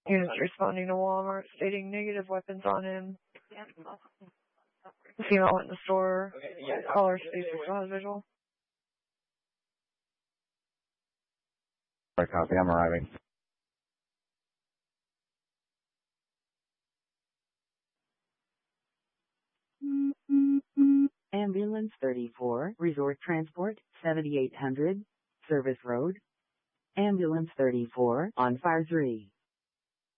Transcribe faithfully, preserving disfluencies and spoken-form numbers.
Units responding to Walmart stating negative weapons on him. The female went in the store. Caller states we still has visual. Right, copy. I'm arriving. Ambulance thirty-four, Resort Transport, seventy-eight hundred, Service Road. Ambulance thirty-four, on fire three.